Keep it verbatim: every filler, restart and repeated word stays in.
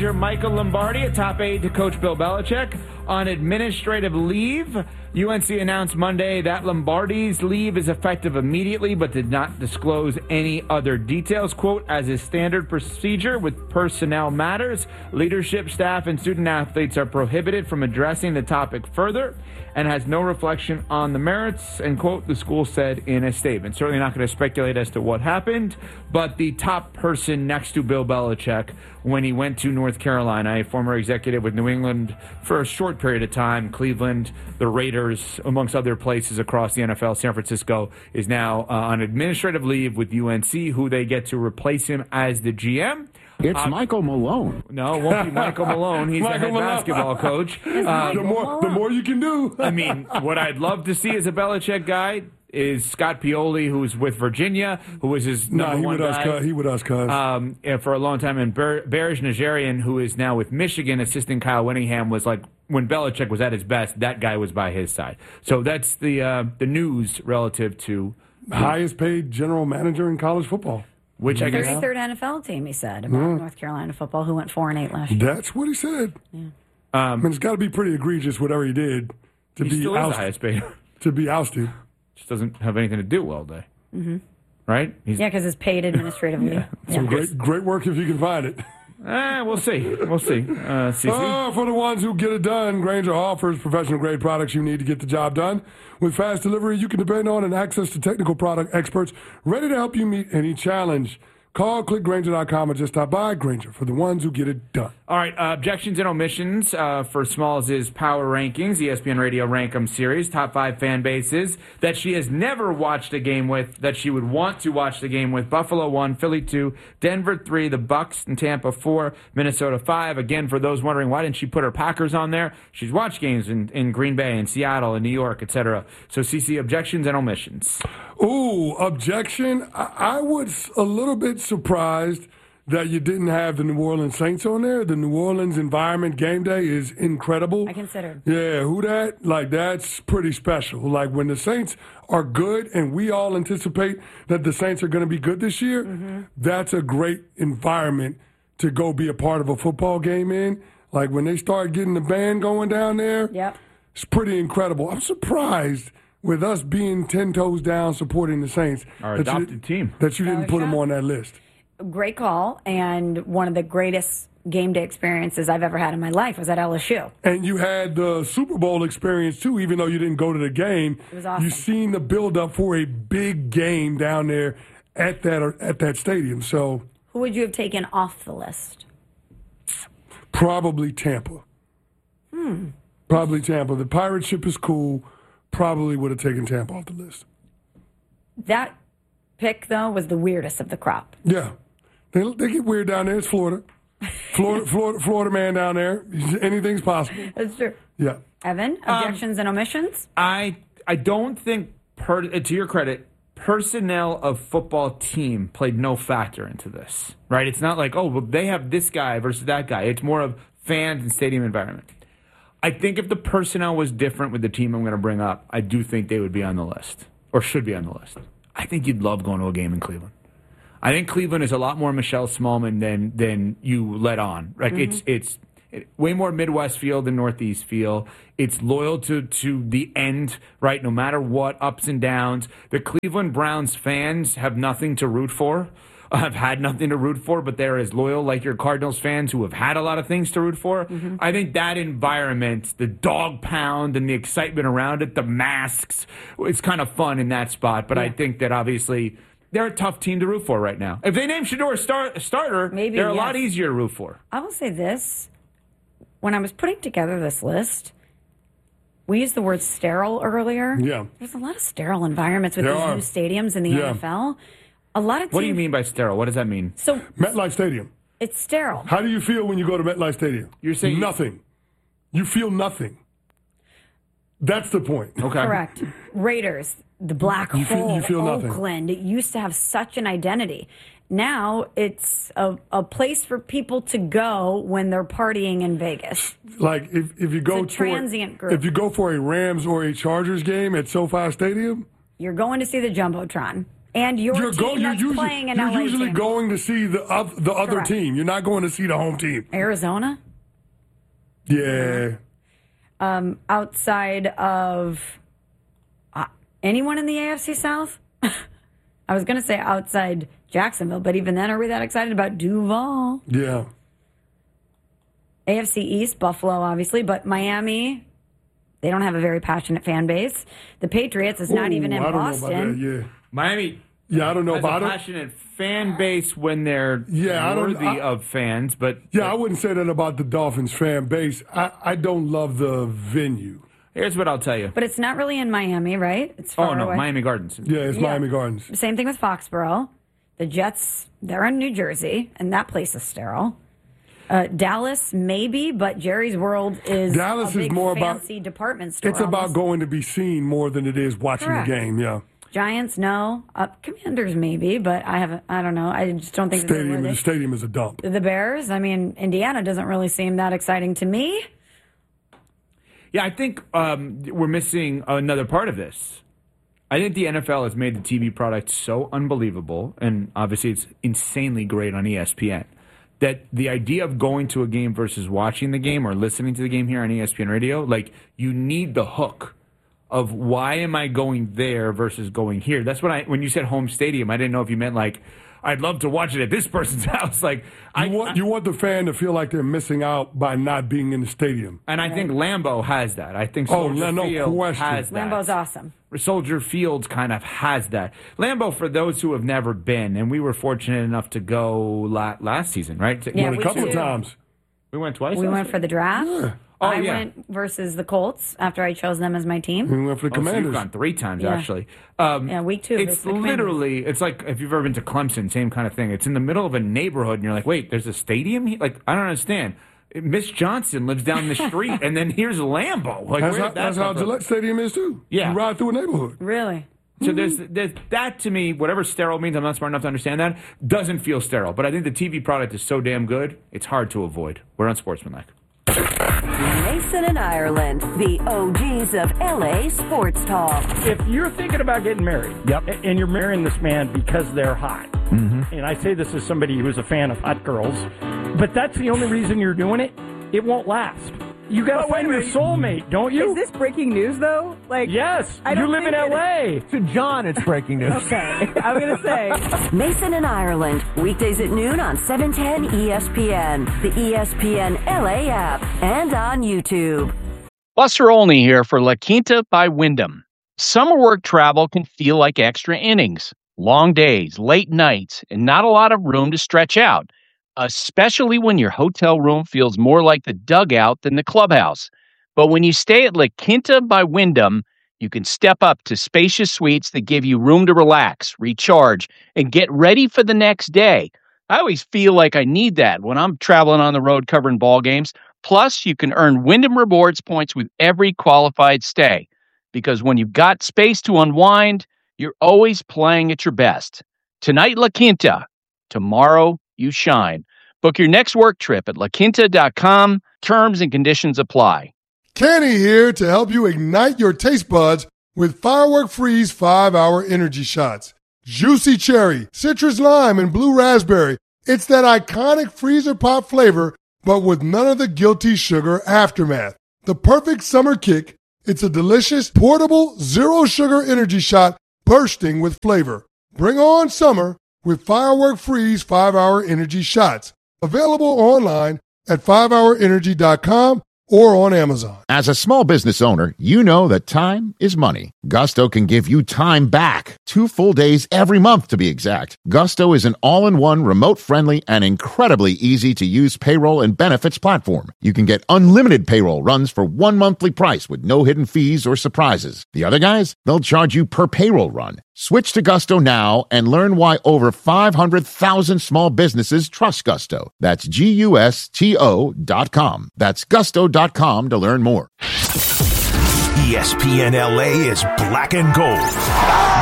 Michael Lombardi, a top aide to Coach Bill Belichick, on administrative leave. U N C announced Monday that Lombardi's leave is effective immediately, but did not disclose any other details. Quote, as is standard procedure with personnel matters, leadership, staff, and student athletes are prohibited from addressing the topic further and has no reflection on the merits, and quote, the school said in a statement. Certainly not going to speculate as to what happened, but the top person next to Bill Belichick when he went to North Carolina, a former executive with New England for a short period of time, Cleveland, the Raiders, amongst other places across the N F L, San Francisco, is now uh, on administrative leave with U N C, who they get to replace him as the G M. It's uh, Michael Malone. No, it won't be Michael Malone. He's Michael the head Malone. basketball coach. Uh, the more, the more you can do. I mean, what I'd love to see as a Belichick guy is Scott Pioli, who's with Virginia, who was his number nah, he one with guy. Us, cuz. He with us, cuz. Um, for a long time. And Ber- Barish Najarian, who is now with Michigan, assisting Kyle Whittingham, was like, when Belichick was at his best, that guy was by his side. So that's the uh, the news relative to highest paid general manager in college football. Which I guess thirty-third N F L team, he said, about Mm. North Carolina football, who went four and eight last year. That's what he said. Yeah. Um, I mean, it's got to be pretty egregious, whatever he did, to he be still is the ousted. highest paid. To be ousted. Just doesn't have anything to do all day. Mm-hmm. Right? He's, Yeah, because it's paid administratively. yeah. Yeah. Some great, great work if you can find it. Eh, we'll see. We'll see. Uh, C C? Oh, for the ones who get it done, Grainger offers professional grade products you need to get the job done. With fast delivery, you can depend on and access to technical product experts ready to help you meet any challenge. Call, click Grainger dot com, or just stop by. Grainger, for the ones who get it done. All right, uh, objections and omissions uh, for Smalls' Power Rankings, E S P N Radio Rankum Series, top five fan bases that she has never watched a game with, that she would want to watch the game with. Buffalo one, Philly two, Denver three, the Bucks and Tampa four, Minnesota five. Again, for those wondering, why didn't she put her Packers on there? She's watched games in, in Green Bay and Seattle and New York, et cetera. So, C C, objections and omissions. Ooh, objection. I, I was a little bit surprised that you didn't have the New Orleans Saints on there. The New Orleans environment game day is incredible. I considered. Yeah, who that? Like, that's pretty special. Like, when the Saints are good, and we all anticipate that the Saints are going to be good this year, mm-hmm. that's a great environment to go be a part of a football game in. Like, when they start getting the band going down there, yep. it's pretty incredible. I'm surprised with us being ten toes down supporting the Saints. Our that adopted you, team. That you didn't Oh, put yeah. them on that list. Great call, and one of the greatest game day experiences I've ever had in my life was at L S U. And you had the Super Bowl experience, too, even though you didn't go to the game. It was awesome. You've seen the build-up for a big game down there at that at that stadium. So Who would you have taken off the list? probably Tampa. Hmm. Probably Tampa. The pirate ship is cool. Probably would have taken Tampa off the list. That pick, though, was the weirdest of the crop. Yeah. They, they get weird down there. It's Florida. Florida, Florida, Florida man down there. Anything's possible. That's true. Yeah. Evan, objections um, and omissions? I I don't think, per, to your credit, personnel of football team played no factor into this, right? It's not like, oh, well, they have this guy versus that guy. It's more of fans and stadium environment. I think if the personnel was different with the team I'm going to bring up, I do think they would be on the list, or should be on the list. I think you'd love going to a game in Cleveland. I think Cleveland is a lot more Michelle Smallman than than you let on. Like mm-hmm. it's it's it, way more Midwest feel than Northeast feel. It's loyal to to the end, right? No matter what, ups and downs. The Cleveland Browns fans have nothing to root for. Have had nothing to root for, but they're as loyal like your Cardinals fans who have had a lot of things to root for. Mm-hmm. I think that environment, the dog pound and the excitement around it, the masks, it's kind of fun in that spot. But yeah. I think that obviously they're a tough team to root for right now. If they name Shedeur a star- starter, Maybe, they're a yes. lot easier to root for. I will say this. When I was putting together this list, we used the word sterile earlier. Yeah. There's a lot of sterile environments with there these are. new stadiums in the yeah. N F L. A lot of teams, What do you mean by sterile? What does that mean? So MetLife Stadium. It's sterile. How do you feel when you go to MetLife Stadium? You're saying nothing. You feel nothing. That's the point. Okay. Correct. Raiders, the black you hole, feel, you feel nothing. Oakland. It used to have such an identity. Now it's a, a place for people to go when they're partying in Vegas. Like if, if you go it's a for transient group. If you go for a Rams or a Chargers game at SoFi Stadium, you're going to see the Jumbotron. And your You're, team go, you're, that's usually, playing an you're L A usually team. going to see the, uh, the other Correct. team. You're not going to see the home team. Arizona? Yeah. Um, outside of uh, anyone in the A F C South? I was going to say outside Jacksonville, but even then, are we that excited about Duval? Yeah. A F C East, Buffalo, obviously, but Miami, they don't have a very passionate fan base. The Patriots is not Ooh, even in I don't Boston. Know about that, yeah. Miami Yeah, I don't know has about a it. passionate fan base when they're Yeah, I don't- worthy I- of fans, but Yeah, I wouldn't say that about the Dolphins fan base. I, I don't love the venue. here's what I'll tell you. But it's not really in Miami, right? It's Oh far no, away. Miami Gardens. Yeah, it's Yeah. Miami Gardens. Same thing with Foxborough. The Jets, they're in New Jersey, and that place is sterile. Uh, Dallas, maybe, but Jerry's World is Dallas a is big more about- fancy department store. It's about almost. going to be seen more than it is watching Correct. the game, yeah. Giants, no. Uh, Commanders, maybe, but I haven't. I don't know. I just don't think that they're Stadium, worthy. the stadium is a dump. The Bears, I mean, Indiana doesn't really seem that exciting to me. Yeah, I think um, we're missing another part of this. I think the N F L has made the T V product so unbelievable, and obviously it's insanely great on E S P N, that the idea of going to a game versus watching the game or listening to the game here on E S P N Radio, like, you need the hook of why am I going there versus going here. That's what I, when you said home stadium, I didn't know if you meant like, I'd love to watch it at this person's house. Like, I You want, you want the fan to feel like they're missing out by not being in the stadium. and I think Lambeau has that. I think Oh, Soldier no Field question. has that. Lambeau's awesome. Soldier Fields kind of has that. Lambeau, for those who have never been, and we were fortunate enough to go la- last season, right? Yeah, But a we couple of too. times. We went twice. We last went year? for the draft. Oh, I yeah. went versus the Colts after I chose them as my team. We went for the Oh, so you've Commanders. gone three times, Yeah. actually. Um, Yeah, week two It's versus the Commanders. literally, it's like if you've ever been to Clemson, same kind of thing. It's in the middle of a neighborhood, and you're like, wait, there's a stadium here? Like, I don't understand. Miss Johnson lives down the street, and then here's Lambeau. Like, That's where how, did that that's come how from? Gillette Stadium is, too. Yeah. You ride through a neighborhood. Really? So there's, there's that to me, whatever sterile means, I'm not smart enough to understand that, doesn't feel sterile. But I think the T V product is so damn good, it's hard to avoid. We're on Sportsmanlike. Mason and Ireland, the O Gs of L A sports talk. If you're thinking about getting married, Yep. a- and you're marrying this man because they're hot, and I say this as somebody who's a fan of hot girls, but that's the only reason you're doing it, it won't last. You got to But wait find a your minute. soulmate, don't you? Is this breaking news, though? Like, Yes, I you don't live in think L A. To John, it's breaking news. Okay, I'm gonna say. Mason and Ireland, weekdays at noon on seven ten E S P N, the E S P N L A app, and on YouTube. Buster Olney here for La Quinta by Wyndham. Summer work travel can feel like extra innings, long days, late nights, and not a lot of room to stretch out, especially when your hotel room feels more like the dugout than the clubhouse. But when you stay at La Quinta by Wyndham, you can step up to spacious suites that give you room to relax, recharge, and get ready for the next day. I always feel like I need that when I'm traveling on the road covering ball games. Plus, you can earn Wyndham Rewards points with every qualified stay. Because when you've got space to unwind, you're always playing at your best. Tonight, La Quinta. Tomorrow, you shine. Book your next work trip at la quinta dot com. Terms and conditions apply. Kenny here to help you ignite your taste buds with Firework Freeze five hour energy shots. Juicy cherry, citrus lime, and blue raspberry. It's that iconic freezer pop flavor, but with none of the guilty sugar aftermath. The perfect summer kick. It's a delicious, portable, zero sugar energy shot bursting with flavor. Bring on summer with Firework Freeze five hour energy shots. Available online at five hour energy dot com or on Amazon. As a small business owner, you know that time is money. Gusto can give you time back. Two full days every month, to be exact. Gusto is an all-in-one, remote-friendly, and incredibly easy-to-use payroll and benefits platform. You can get unlimited payroll runs for one monthly price with no hidden fees or surprises. The other guys, they'll charge you per payroll run. Switch to Gusto now and learn why over five hundred thousand small businesses trust Gusto. That's G U S T O dot com. That's gusto dot com to learn more. E S P N L A is black and gold.